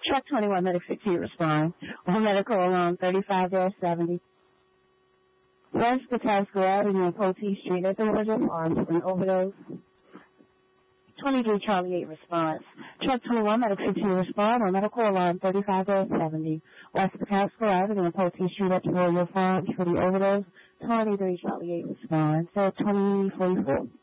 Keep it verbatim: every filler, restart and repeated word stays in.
Truck twenty-one, medic sixty, respond. All medical along thirty-five seventy. West Patapsco Avenue and Poteet Street at the Woodruff Farms for an overdose. twenty-three Charlie eight, response. Truck twenty-one, medic sixty, respond. On medical alarm thirty-five seventy. West Patapsco Avenue and Poteet Street at the Woodruff Farms for the overdose. twenty-three Charlie eight, response. So twenty forty-four.